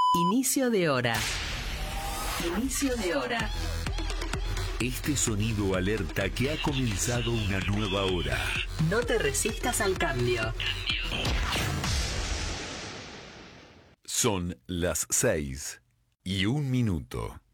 Inicio de hora. Inicio de hora. Este sonido alerta que ha comenzado una nueva hora. No te resistas al cambio. Son las 6:01.